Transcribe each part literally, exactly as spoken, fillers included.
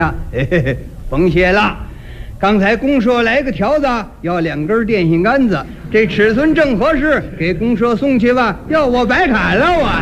啊，嘿嘿嘿，甭谢了。刚才公社来个条子，要两根电线杆子，这尺寸正合适，给公社送去吧。要我白砍了我。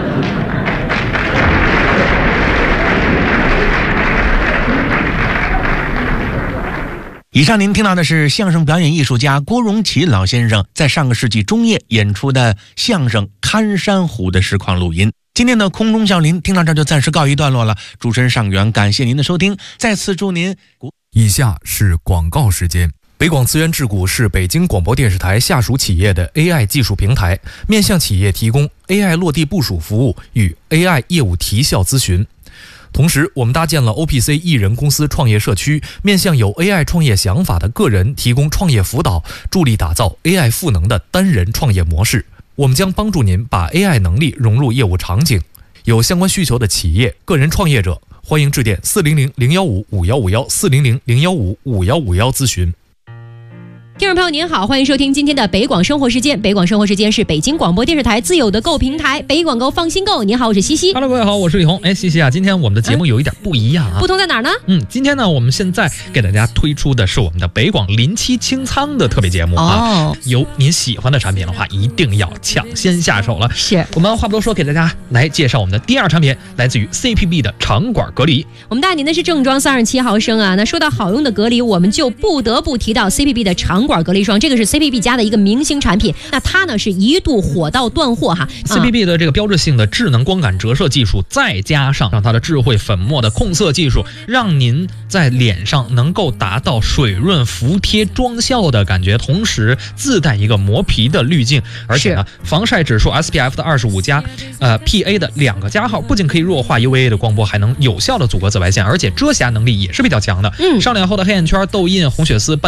以上您听到的是相声表演艺术家郭荣启老先生在上个世纪中叶演出的相声《看山虎》的实况录音。今天的空中笑林听到这就暂时告一段落了，主持人尚元感谢您的收听，再次祝您。 以下是广告时间。北广资源智谷是北京广播电视台下属企业的 A I 技术平台，面向企业提供 A I 落地部署服务与 A I 业务提效咨询。同时，我们搭建了 O P C 艺人公司创业社区，面向有 A I 创业想法的个人提供创业辅导，助力打造 A I 赋能的单人创业模式。我们将帮助您把 A I 能力融入业务场景。有相关需求的企业、个人创业者，欢迎致电四零零零幺五五幺五幺四零零零幺五五幺五幺咨询。 听众朋友您好，欢迎收听今天的北广生活时间。北广生活时间是北京广播电视台自有的购平台，北广购放心购。您好，我是西西。 Hello， 各位好，我是李红。哎，西西啊，今天我们的节目有一点不一样啊。 不同在哪儿呢？ 嗯，今天呢，我们现在给大家推出的是我们的北广临期清仓的特别节目啊。 哦， 有您喜欢的产品的话，一定要抢先下手了。 是， 我们话不多说，给大家来介绍我们的第二产品，来自于 C P B 的肠管隔离。 我们带您的是正装三十七毫升啊。那说到好用的隔离，我们就不得不提到 C P B 的肠管隔离霜，这个是 C P B 家的一个明星产品，那它呢是一度火到断货哈。 C P B 的这个标志性的智能光感折射技术，再加上让它的智慧粉末的控色技术，让您在脸上能够达到水润服帖妆效的感觉，同时自带一个磨皮的滤镜，而且呢，防晒指数 S P F 的二十五加，呃 P A 的两个加号，不仅可以弱化 U V A 的光波，还能有效的阻隔紫外线，而且遮瑕能力也是比较强的。嗯，上脸后的黑眼圈、痘印、红血丝、斑